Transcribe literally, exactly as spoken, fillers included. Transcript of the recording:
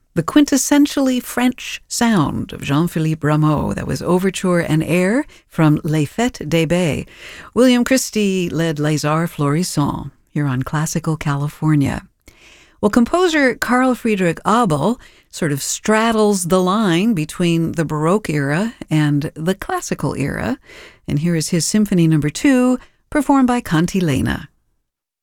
the quintessentially French sound of Jean-Philippe Rameau. That was Overture and Air from Les Fêtes des Baies. William Christie led Les Arts Florissants here on Classical California. Well, composer Carl Friedrich Abel sort of straddles the line between the Baroque era and the Classical era. And here is his Symphony Number Two, performed by Cantilena.